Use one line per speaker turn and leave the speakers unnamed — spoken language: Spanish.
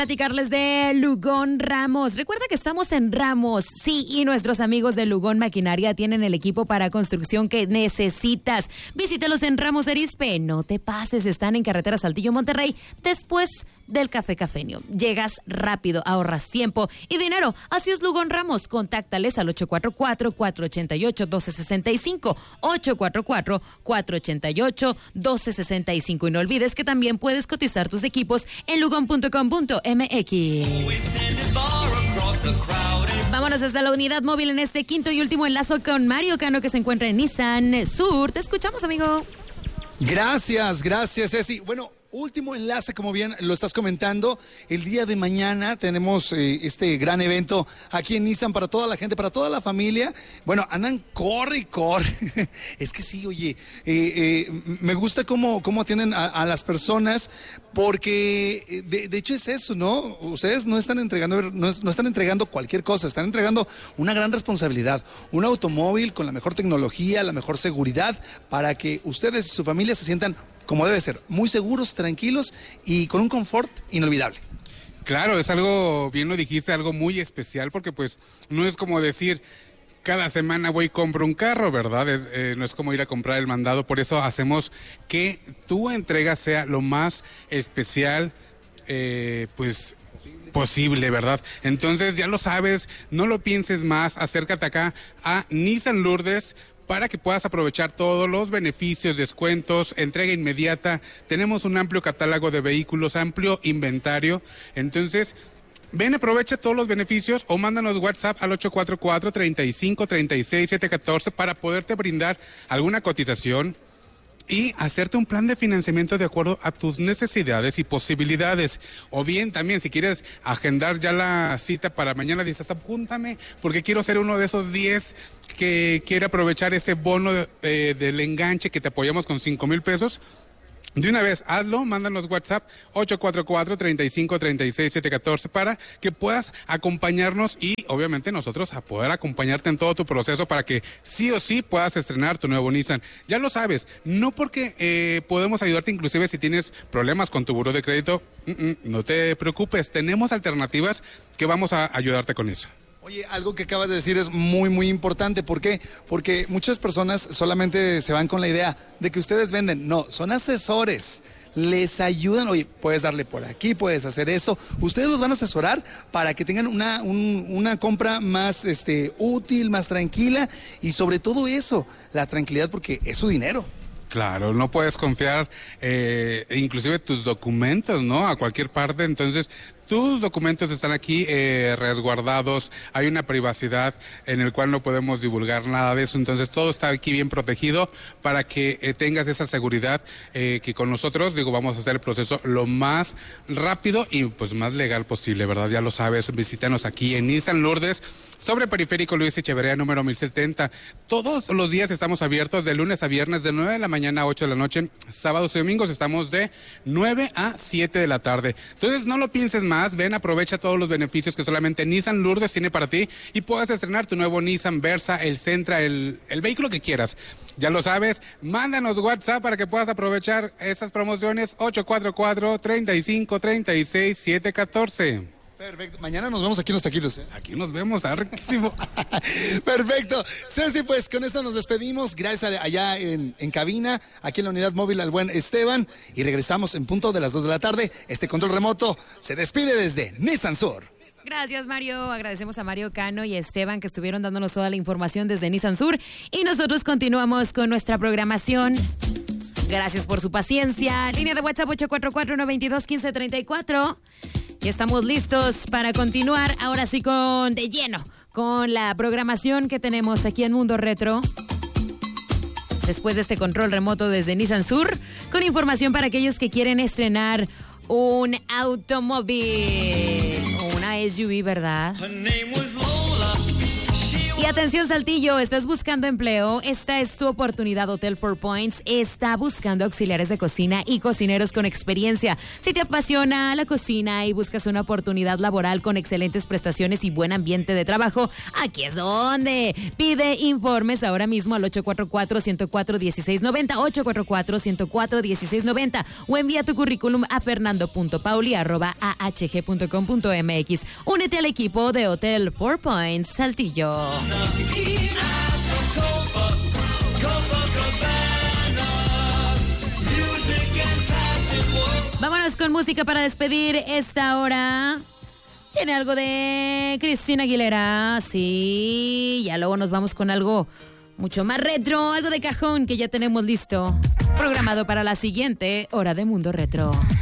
Platicarles de Lugón Ramos. Recuerda que estamos en Ramos, sí, y nuestros amigos de Lugón Maquinaria tienen el equipo para construcción que necesitas. Visítalos en Ramos Arizpe. No te pases, están en carretera Saltillo, Monterrey, después del Café Cafeño. Llegas rápido, ahorras tiempo y dinero. Así es Lugón Ramos. Contáctales al 844-488-1265. 844-488-1265. Y no olvides que también puedes cotizar tus equipos en lugón.com.mx. Vámonos hasta la unidad móvil en este quinto y último enlazo con Mario Cano, que se encuentra en Nissan Sur. Te escuchamos, amigo.
Gracias, Ceci. Bueno, último enlace, como bien lo estás comentando. El día de mañana tenemos este gran evento aquí en Nissan para toda la gente, para toda la familia. Bueno, andan corre y corre. Es que sí, oye, me gusta cómo atienden a las personas, porque de hecho es eso, ¿no? Ustedes no están entregando cualquier cosa, están entregando una gran responsabilidad, un automóvil con la mejor tecnología, la mejor seguridad, para que ustedes y su familia se sientan como debe ser, muy seguros, tranquilos y con un confort inolvidable.
Claro, es algo, bien lo dijiste, algo muy especial, porque pues no es como decir cada semana voy y compro un carro, ¿verdad? No es como ir a comprar el mandado, por eso hacemos que tu entrega sea lo más especial, pues posible, ¿verdad? Entonces ya lo sabes, no lo pienses más, acércate acá a Nissan Lourdes para que puedas aprovechar todos los beneficios, descuentos, entrega inmediata. Tenemos un amplio catálogo de vehículos, amplio inventario. Entonces, ven, aprovecha todos los beneficios o mándanos WhatsApp al 844-3536-714 para poderte brindar alguna cotización y hacerte un plan de financiamiento de acuerdo a tus necesidades y posibilidades. O bien también, si quieres agendar ya la cita para mañana, dices, apúntame, porque quiero ser uno de esos 10 que quiere aprovechar ese bono del enganche que te apoyamos con 5,000 pesos. De una vez, hazlo, mándanos WhatsApp 844-3536-714 para que puedas acompañarnos y obviamente nosotros a poder acompañarte en todo tu proceso para que sí o sí puedas estrenar tu nuevo Nissan. Ya lo sabes, no porque podemos ayudarte inclusive si tienes problemas con tu buró de crédito, no te preocupes, tenemos alternativas que vamos a ayudarte con eso.
Oye, algo que acabas de decir es muy, muy importante. ¿Por qué? Porque muchas personas solamente se van con la idea de que ustedes venden. No, son asesores. Les ayudan. Oye, puedes darle por aquí, puedes hacer eso. Ustedes los van a asesorar para que tengan una compra más útil, más tranquila. Y sobre todo eso, la tranquilidad, porque es su dinero.
Claro, no puedes confiar inclusive tus documentos, ¿no? A cualquier parte, entonces tus documentos están aquí resguardados, hay una privacidad en el cual no podemos divulgar nada de eso, entonces todo está aquí bien protegido para que tengas esa seguridad que con nosotros, vamos a hacer el proceso lo más rápido y pues más legal posible, ¿verdad? Ya lo sabes, visítanos aquí en Nissan Lourdes, sobre Periférico Luis Echeverría, número 1070. Todos los días estamos abiertos de lunes a viernes de 9 de la mañana a 8 de la noche. Sábados y domingos estamos de 9 a 7 de la tarde. Entonces no lo pienses más, ven, aprovecha todos los beneficios que solamente Nissan Lourdes tiene para ti y puedas estrenar tu nuevo Nissan Versa, el Sentra, el vehículo que quieras. Ya lo sabes, mándanos WhatsApp para que puedas aprovechar estas promociones 844-3536-714.
Perfecto, mañana nos vemos aquí en los taquitos, ¿eh?
Aquí nos vemos, riquísimo.
Perfecto, Ceci, pues con esto nos despedimos, gracias allá en cabina, aquí en la unidad móvil al buen Esteban, y regresamos en punto de las 2 de la tarde. Este control remoto se despide desde Nissan Sur.
Gracias, Mario. Agradecemos a Mario Cano y a Esteban que estuvieron dándonos toda la información desde Nissan Sur, y nosotros continuamos con nuestra programación. Gracias por su paciencia. Línea de WhatsApp 844-122-1534. Y estamos listos para continuar ahora sí de lleno con la programación que tenemos aquí en Mundo Retro. Después de este control remoto desde Nissan Sur, con información para aquellos que quieren estrenar un automóvil o una SUV, ¿verdad? Y atención, Saltillo, ¿estás buscando empleo? Esta es tu oportunidad. Hotel 4 Points está buscando auxiliares de cocina y cocineros con experiencia. Si te apasiona la cocina y buscas una oportunidad laboral con excelentes prestaciones y buen ambiente de trabajo, aquí es donde. Pide informes ahora mismo al 844-104-1690, 844-104-1690 o envía tu currículum a fernando.pauli@ahg.com.mx. Únete al equipo de Hotel 4 Points Saltillo. Vámonos con música para despedir esta hora. Tiene algo de Cristina Aguilera, sí. Ya luego nos vamos con algo mucho más retro, algo de cajón que ya tenemos listo, programado para la siguiente hora de Mundo Retro.